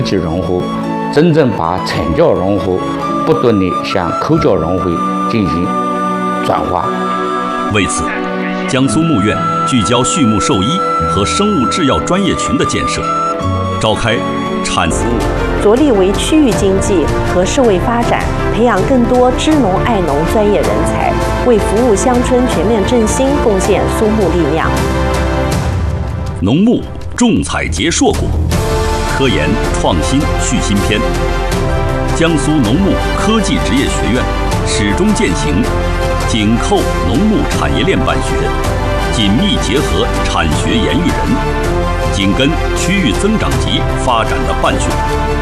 技融合，真正把成教融合不断地向科教融合进行转化。 为此，江苏牧院聚焦畜牧兽医和生物制药专业群的建设，召开产服务， 着力为区域经济和社会发展培养更多知农爱农专业人才，为服务乡村全面振兴贡献苏牧力量。 农牧种采结硕果，科研创新续新篇。江苏农牧科技职业学院始终践行紧扣农牧产业链办学，紧密结合产学研育人，紧跟区域增长极发展的办学。